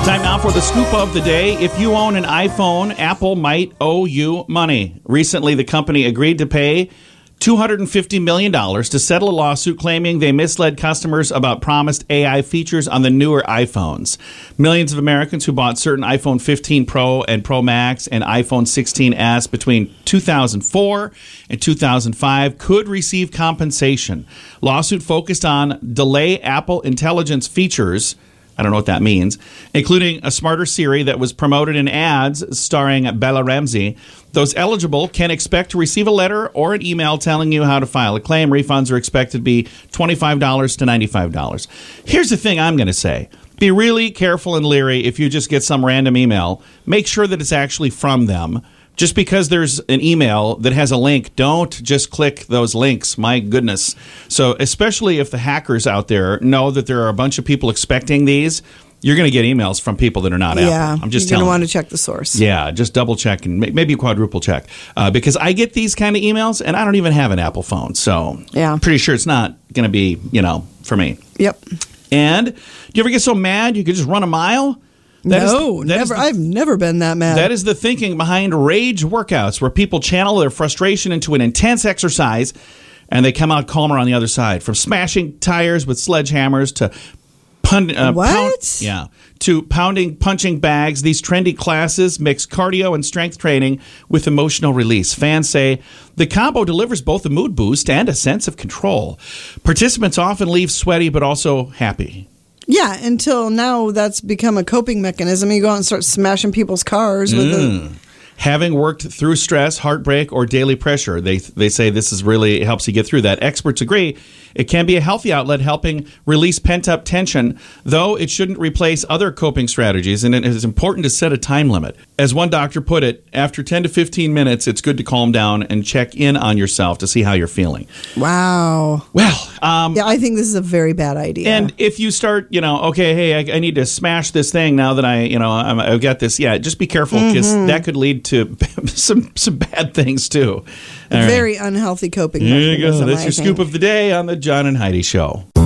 Time now for the scoop of the day. If you own an iPhone, Apple might owe you money. Recently, the company agreed to pay $250 million to settle a lawsuit claiming they misled customers about promised AI features on the newer iPhones. Millions of Americans who bought certain iPhone 15 Pro and Pro Max and iPhone 16s between 2004 and 2005 could receive compensation. Lawsuit focused on delay Apple Intelligence features. I don't know what that means, including a smarter Siri that was promoted in ads starring Bella Ramsey. Those eligible can expect to receive a letter or an email telling you how to file a claim. Refunds are expected to be $25 to $95. Here's the thing I'm going to say. Be really careful and leery if you just get some random email. Make sure that it's actually from them. Just because there's an email that has a link, don't just click those links. My goodness. So especially if the hackers out there know that there are a bunch of people expecting these, you're going to get emails from people that are not Apple. I'm just telling you. You're going to want to check the source. Yeah, just double check and maybe quadruple check. Because I get these kind of emails, and I don't even have an Apple phone. So I'm pretty sure it's not going to be, for me. Yep. And do you ever get so mad you could just run a mile? Never. I've never been that mad. That is the thinking behind rage workouts, where people channel their frustration into an intense exercise, and they come out calmer on the other side. From smashing tires with sledgehammers to pounding punching bags, these trendy classes mix cardio and strength training with emotional release. Fans say the combo delivers both a mood boost and a sense of control. Participants often leave sweaty but also happy. Yeah, until now that's become a coping mechanism. You go out and start smashing people's cars with Having worked through stress, heartbreak, or daily pressure, they say this is really helps you get through that. Experts agree it can be a healthy outlet helping release pent-up tension, though it shouldn't replace other coping strategies, and it is important to set a time limit. As one doctor put it, after 10 to 15 minutes, it's good to calm down and check in on yourself to see how you're feeling. Wow. Well, I think this is a very bad idea. And if you start, okay, hey, I need to smash this thing now that I've got this. Yeah, just be careful because that could lead to some bad things too. Very unhealthy coping mechanism. There you go. That's your scoop of the day on the John and Heidi Show.